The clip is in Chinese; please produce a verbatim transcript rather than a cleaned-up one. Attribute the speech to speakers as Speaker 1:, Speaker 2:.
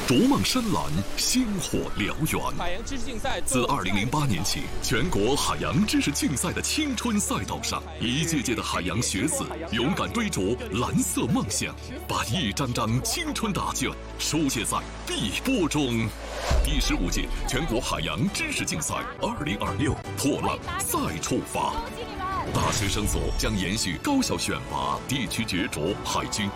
Speaker 1: 逐梦深蓝，星火燎原。
Speaker 2: 海洋知识竞赛
Speaker 1: 自二零零八年起，全国海洋知识竞赛的青春赛道上，一届届的海洋学子勇敢追逐蓝色梦想，把一张张青春答卷书写在碧波中。第十五届全国海洋知识竞赛二零二六破浪再出发。大学生组将延续高校选拔、地区角逐、海军